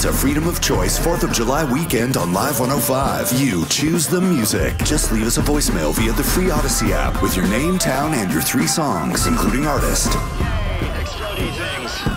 It's a freedom of choice 4th of July weekend on Live 105. You choose the music. Just leave us a voicemail via the free Odyssey app with your name, town, and your 3 songs, including artist. Hey, explodey things.